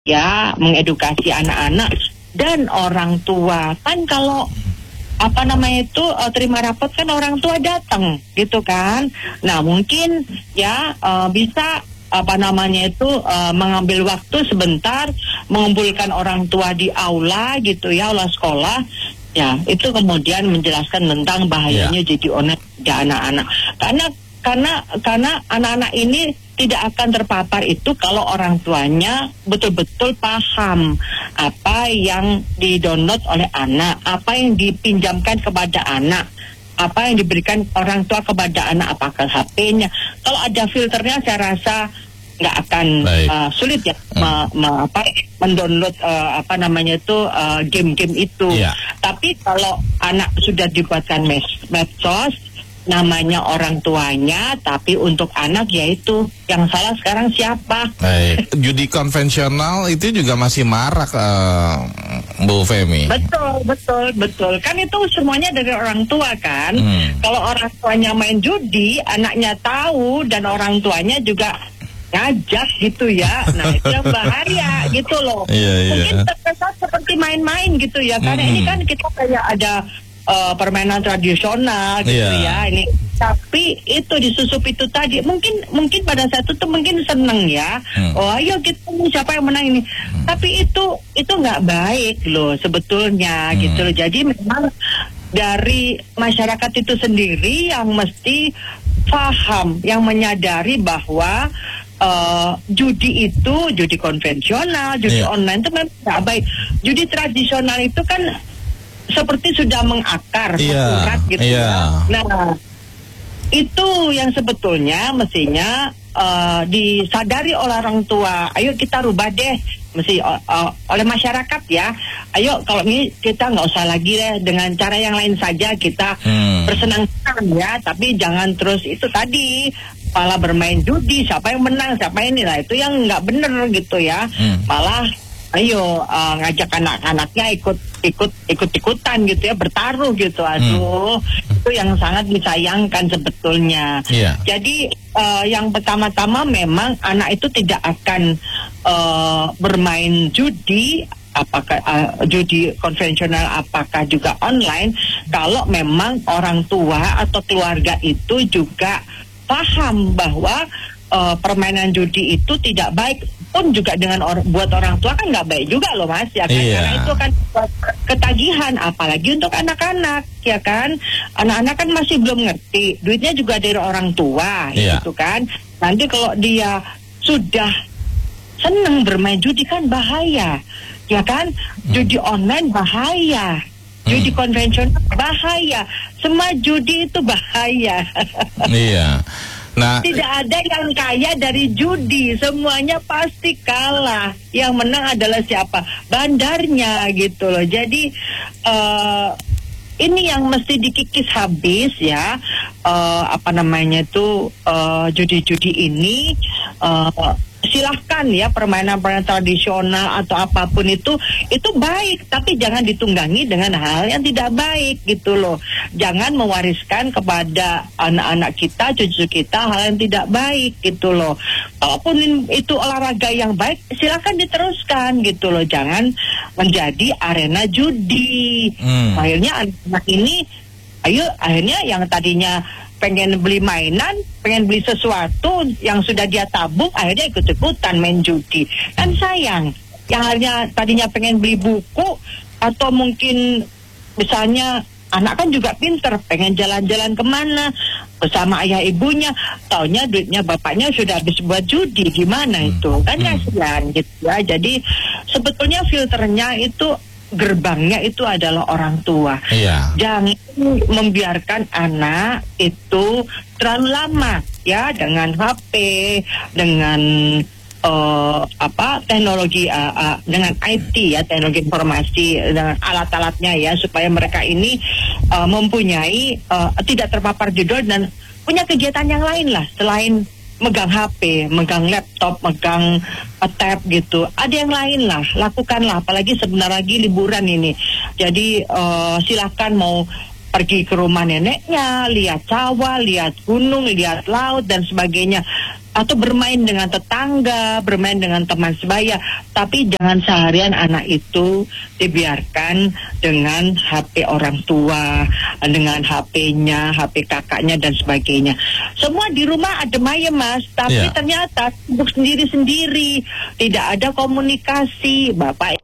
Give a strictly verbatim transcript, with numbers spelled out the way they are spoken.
ya mengedukasi anak-anak dan orang tua. Kan kalau apa namanya itu uh, terima rapot kan orang tua datang gitu kan. Nah mungkin ya uh, bisa apa namanya itu uh, mengambil waktu sebentar mengumpulkan orang tua di aula gitu ya, aula sekolah. Ya, itu kemudian menjelaskan tentang bahayanya yeah. jadi online pada anak-anak. Karena karena karena anak-anak ini tidak akan terpapar itu kalau orang tuanya betul-betul paham apa yang di-download oleh anak, apa yang dipinjamkan kepada anak, apa yang diberikan orang tua kepada anak, apakah H P-nya. Kalau ada filternya saya rasa nggak akan uh, sulit ya hmm. me, me, apa, mendownload uh, apa namanya itu uh, game-game itu. Yeah. Tapi kalau anak sudah dibuatkan mes- medsos, namanya orang tuanya, tapi untuk anak yaitu yang salah sekarang siapa? Baik. Judi konvensional itu juga masih marak, uh, Bu Femi. Betul, betul, betul. Kan itu semuanya dari orang tua kan. Hmm. Kalau orang tuanya main judi, anaknya tahu dan orang tuanya juga ngajak gitu ya, nah itu yang bahaya gitu loh. Iya, iya. Mungkin terkesan seperti main-main gitu ya, karena mm-hmm. ini kan kita kayak ada uh, permainan tradisional gitu yeah. ya, ini. Tapi itu disusup itu tadi, mungkin mungkin pada saat itu tuh mungkin seneng ya, mm. oh ayo kita siapa yang menang ini. Mm. Tapi itu itu nggak baik loh sebetulnya mm. gitu loh. Jadi memang dari masyarakat itu sendiri yang mesti paham, yang menyadari bahwa Uh, judi itu, judi konvensional, judi yeah. online itu memang tidak baik. Judi tradisional itu kan seperti sudah mengakar, yeah. akurat gitu yeah. ya. Nah, itu yang sebetulnya mestinya uh, disadari oleh orang tua. Ayo kita rubah deh, mesti uh, uh, oleh masyarakat ya. Ayo kalau ini kita nggak usah lagi deh dengan cara yang lain saja kita hmm. bersenang-senang ya. Tapi jangan terus itu tadi malah bermain judi, siapa yang menang, siapa ini lah, itu yang nggak bener gitu ya. hmm. Malah ayo uh, ngajak anak-anaknya ikut ikut ikut ikutan gitu ya, bertaruh gitu. Aduh, hmm. itu yang sangat disayangkan sebetulnya. yeah. Jadi uh, yang pertama-tama memang anak itu tidak akan uh, bermain judi, apakah uh, judi konvensional apakah juga online, kalau memang orang tua atau keluarga itu juga paham bahwa uh, permainan judi itu tidak baik. Pun juga dengan or- buat orang tua kan nggak baik juga loh Mas ya kan, iya. karena itu kan ketagihan, apalagi untuk anak-anak ya kan. Anak-anak kan masih belum ngerti, duitnya juga dari orang tua iya. gitu kan. Nanti kalau dia sudah seneng bermain judi kan bahaya ya kan. Judi online bahaya, judi hmm. konvensional bahaya, semua judi itu bahaya. Iya. Nah, tidak ada yang kaya dari judi, semuanya pasti kalah. Yang menang adalah siapa? Bandarnya gitu loh. Jadi uh, ini yang mesti dikikis habis ya. Uh, apa namanya itu uh, judi-judi ini. Uh, silahkan ya, permainan-permainan tradisional atau apapun itu itu baik, tapi jangan ditunggangi dengan hal yang tidak baik gitu loh. Jangan mewariskan kepada anak-anak kita, cucu kita hal yang tidak baik gitu loh. Kalaupun itu olahraga yang baik, silahkan diteruskan gitu loh. Jangan menjadi arena judi. hmm. Akhirnya anak ini ayo akhirnya yang tadinya pengen beli mainan, pengen beli sesuatu yang sudah dia tabung, akhirnya ikut-ikutan main judi. Kan sayang. Yang akhirnya tadinya pengen beli buku, atau mungkin misalnya anak kan juga pinter, pengen jalan-jalan kemana bersama ayah ibunya, taunya duitnya bapaknya sudah habis buat judi, gimana itu? Kan kasihan gitu ya. Jadi sebetulnya filternya itu, gerbangnya itu adalah orang tua. Iya. Jangan membiarkan anak itu terlalu lama ya dengan H P, dengan uh, apa teknologi, uh, uh, dengan I T ya, teknologi informasi, dengan alat-alatnya ya, supaya mereka ini uh, mempunyai uh, tidak terpapar judul dan punya kegiatan yang lain lah selain megang H P, megang laptop, megang uh, tab gitu. Ada yang lain lah, lakukanlah. Apalagi sebentar lagi liburan ini. Jadi uh, silakan mau pergi ke rumah neneknya, lihat sawah, lihat gunung, lihat laut dan sebagainya. atau bermain dengan tetangga, bermain dengan teman sebaya, tapi jangan seharian anak itu dibiarkan dengan H P orang tua, dengan H P-nya, H P kakaknya dan sebagainya. Semua di rumah adem ayem, Mas, tapi Yeah. ternyata sibuk sendiri-sendiri, tidak ada komunikasi. Bapak